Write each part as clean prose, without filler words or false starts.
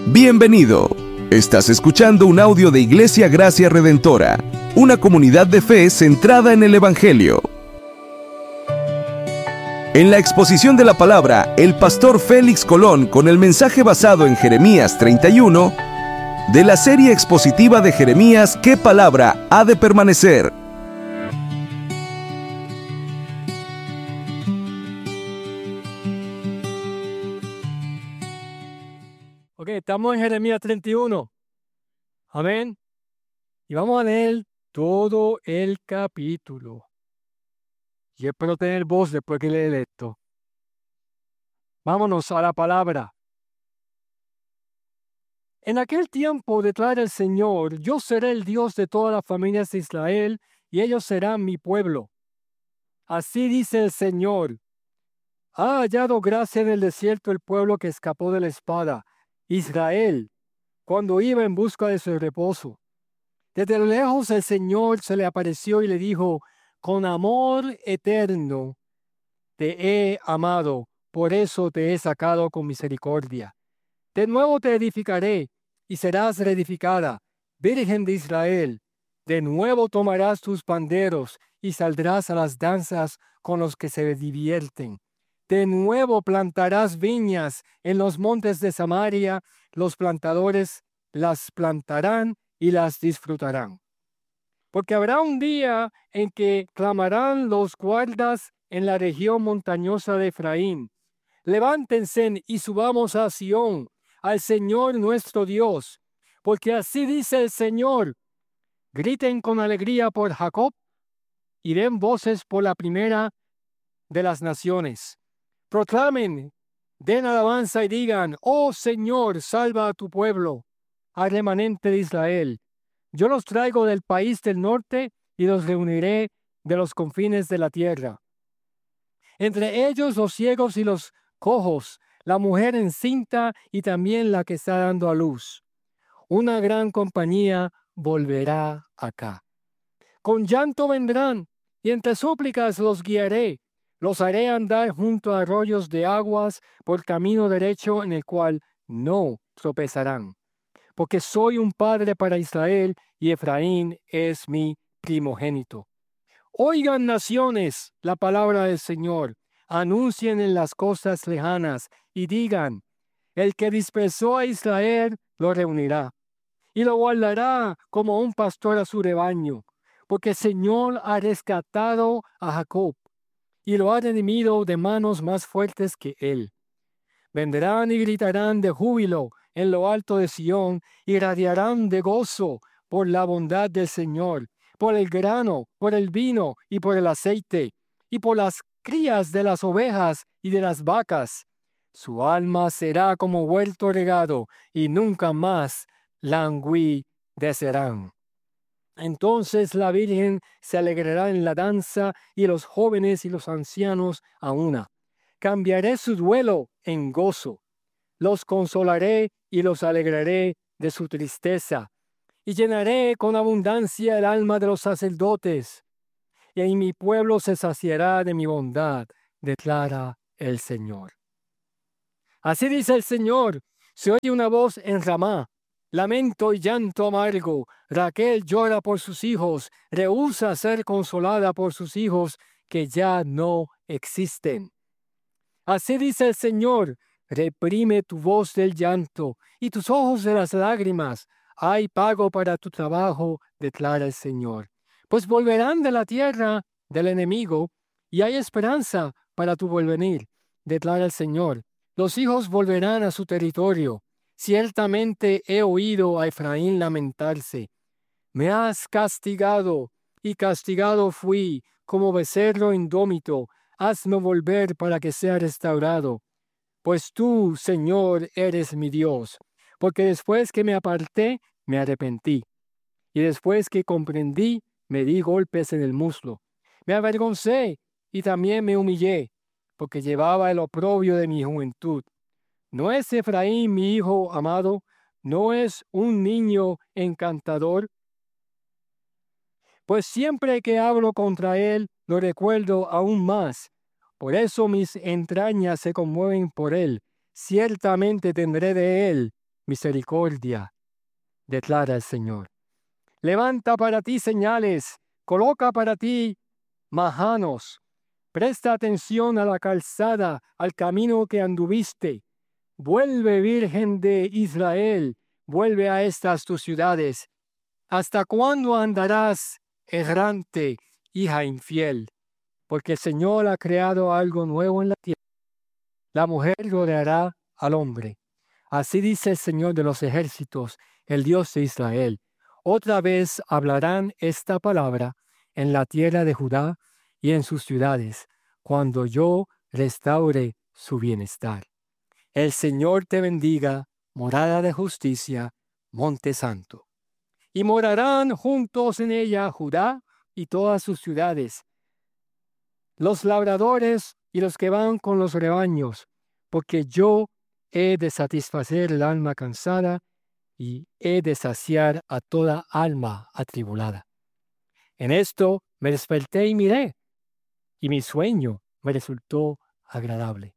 Bienvenido. Estás escuchando un audio de Iglesia Gracia Redentora, una comunidad de fe centrada en el Evangelio. En la exposición de la palabra, el pastor Félix Colón con el mensaje basado en Jeremías 31, de la serie expositiva de Jeremías, ¿qué palabra ha de permanecer? Ok, estamos en Jeremías 31. Amén. Y vamos a leer todo el capítulo. Y espero tener voz después que lea esto. Vámonos a la palabra. En aquel tiempo declara el Señor, yo seré el Dios de todas las familias de Israel, y ellos serán mi pueblo. Así dice el Señor. Ha hallado gracia en el desierto el pueblo que escapó de la espada, Israel, cuando iba en busca de su reposo. Desde lejos el Señor se le apareció y le dijo, con amor eterno te he amado, por eso te he sacado con misericordia. De nuevo te edificaré y serás reedificada, Virgen de Israel. De nuevo tomarás tus panderos y saldrás a las danzas con los que se divierten. De nuevo plantarás viñas en los montes de Samaria, los plantadores las plantarán y las disfrutarán. Porque habrá un día en que clamarán los guardas en la región montañosa de Efraín. Levántense y subamos a Sión, al Señor nuestro Dios, porque así dice el Señor. Griten con alegría por Jacob y den voces por la primera de las naciones. Proclamen, den alabanza y digan, oh Señor, salva a tu pueblo, al remanente de Israel. Yo los traigo del país del norte y los reuniré de los confines de la tierra. Entre ellos los ciegos y los cojos, la mujer encinta y también la que está dando a luz. Una gran compañía volverá acá. Con llanto vendrán y entre súplicas los guiaré. Los haré andar junto a arroyos de aguas por camino derecho en el cual no tropezarán. Porque soy un padre para Israel y Efraín es mi primogénito. Oigan naciones la palabra del Señor, anuncien en las costas lejanas y digan, el que dispersó a Israel lo reunirá y lo guardará como un pastor a su rebaño, porque el Señor ha rescatado a Jacob y lo ha redimido de manos más fuertes que él. Vendrán y gritarán de júbilo en lo alto de Sión y radiarán de gozo por la bondad del Señor, por el grano, por el vino y por el aceite, y por las crías de las ovejas y de las vacas. Su alma será como huerto regado, y nunca más languidecerán. Entonces la Virgen se alegrará en la danza, y los jóvenes y los ancianos a una. Cambiaré su duelo en gozo. Los consolaré y los alegraré de su tristeza. Y llenaré con abundancia el alma de los sacerdotes. Y en mi pueblo se saciará de mi bondad, declara el Señor. Así dice el Señor, se oye una voz en Ramá, lamento y llanto amargo. Raquel llora por sus hijos, rehúsa ser consolada por sus hijos que ya no existen. Así dice el Señor, reprime tu voz del llanto y tus ojos de las lágrimas. Hay pago para tu trabajo, declara el Señor. Pues volverán de la tierra del enemigo y hay esperanza para tu porvenir, declara el Señor. Los hijos volverán a su territorio. Ciertamente he oído a Efraín lamentarse. Me has castigado y castigado fui como becerro indómito. Hazme volver para que sea restaurado. Pues tú, Señor, eres mi Dios, porque después que me aparté, me arrepentí, y después que comprendí, me di golpes en el muslo. Me avergoncé y también me humillé, porque llevaba el oprobio de mi juventud. ¿No es Efraín mi hijo amado? ¿No es un niño encantador? Pues siempre que hablo contra él, lo recuerdo aún más. Por eso mis entrañas se conmueven por él. Ciertamente tendré de él misericordia, declara el Señor. Levanta para ti señales, coloca para ti majanos. Presta atención a la calzada, al camino que anduviste. Vuelve, Virgen de Israel, vuelve a estas tus ciudades. ¿Hasta cuándo andarás errante, hija infiel? Porque el Señor ha creado algo nuevo en la tierra. La mujer rodeará al hombre. Así dice el Señor de los ejércitos, el Dios de Israel. Otra vez hablarán esta palabra en la tierra de Judá y en sus ciudades, cuando yo restaure su bienestar. El Señor te bendiga, morada de justicia, monte santo. Y morarán juntos en ella Judá y todas sus ciudades, los labradores y los que van con los rebaños, porque yo he de satisfacer el alma cansada y he de saciar a toda alma atribulada. En esto me desperté y miré, y mi sueño me resultó agradable.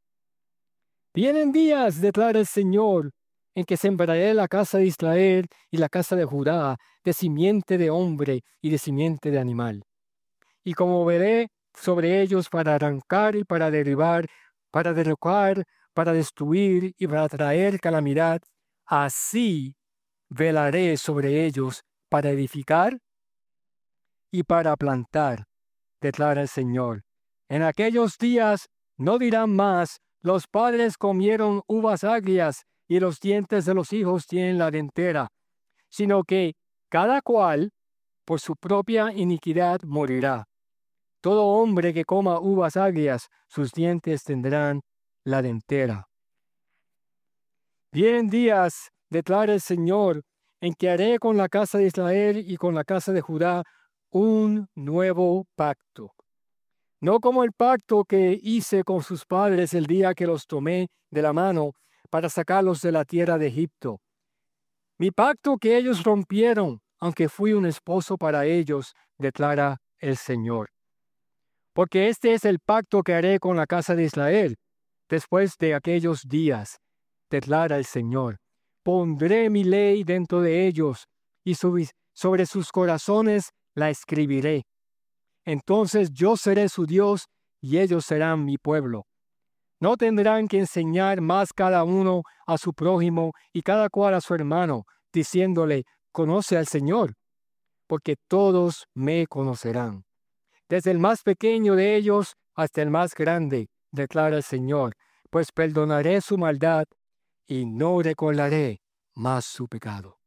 Vienen días, declara el Señor, en que sembraré la casa de Israel y la casa de Judá de simiente de hombre y de simiente de animal. Y como veré sobre ellos para arrancar y para derribar, para derrocar, para destruir y para traer calamidad, así velaré sobre ellos para edificar y para plantar, declara el Señor. En aquellos días no dirán más, los padres comieron uvas agrias y los dientes de los hijos tienen la dentera, sino que cada cual por su propia iniquidad morirá. Todo hombre que coma uvas agrias, sus dientes tendrán la dentera. Vienen días, declara el Señor, en que haré con la casa de Israel y con la casa de Judá un nuevo pacto. No como el pacto que hice con sus padres el día que los tomé de la mano para sacarlos de la tierra de Egipto. Mi pacto que ellos rompieron, aunque fui un esposo para ellos, declara el Señor. Porque este es el pacto que haré con la casa de Israel después de aquellos días, declara el Señor. Pondré mi ley dentro de ellos y sobre sus corazones la escribiré. Entonces yo seré su Dios y ellos serán mi pueblo. No tendrán que enseñar más cada uno a su prójimo y cada cual a su hermano, diciéndole, conoce al Señor, porque todos me conocerán. Desde el más pequeño de ellos hasta el más grande, declara el Señor, pues perdonaré su maldad y no recordaré más su pecado.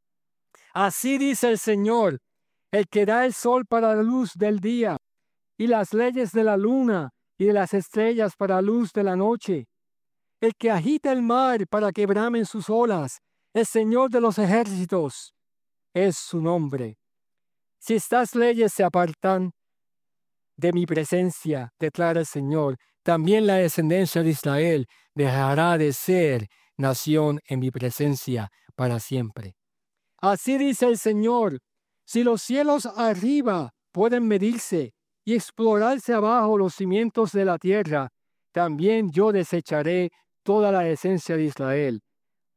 Así dice el Señor, el que da el sol para la luz del día, y las leyes de la luna y de las estrellas para la luz de la noche, el que agita el mar para que bramen sus olas, el Señor de los ejércitos, es su nombre. Si estas leyes se apartan de mi presencia, declara el Señor, también la descendencia de Israel dejará de ser nación en mi presencia para siempre. Así dice el Señor, si los cielos arriba pueden medirse y explorarse abajo los cimientos de la tierra, también yo desecharé toda la esencia de Israel.